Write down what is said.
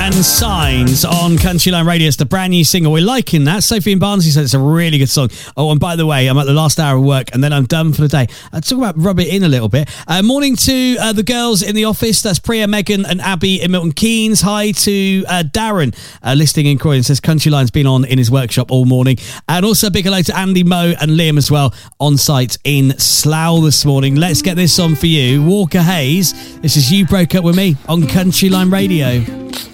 and Signs on Countryline Radio. It's the brand new single. We're liking that. Sophie and Barnsley said it's a really good song. Oh, and by the way, I'm at the last hour of work and then I'm done for the day. I'll talk about rub it in a little bit. Morning to the girls in the office. That's Priya, Megan and Abby in Milton Keynes. Hi to Darren, listening in Croydon. Says Countryline's been on in his workshop all morning. And also a big hello to Andy, Mo and Liam as well on site in Slough this morning. Let's get this on for you. Walker Hayes, this is You Broke Up With Me on Countryline Radio.